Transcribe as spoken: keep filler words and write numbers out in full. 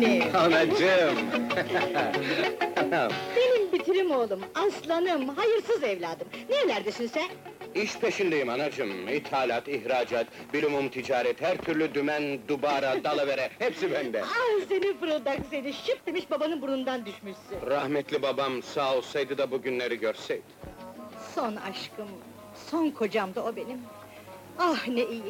benim! Anacığım! Benim bitirim oğlum, aslanım, hayırsız evladım! Nerelerdesin sen? İş peşindeyim anacığım. İthalat, ihracat, bilumum ticaret, her türlü dümen, dubara, dalavere, hepsi bende. Ah seni fırıldak seni, şıp demiş babanın burnundan düşmüşsün! Rahmetli babam sağ olsaydı da bu günleri görseydi. Son aşkım, son kocam da o benim! Ah ne iyi,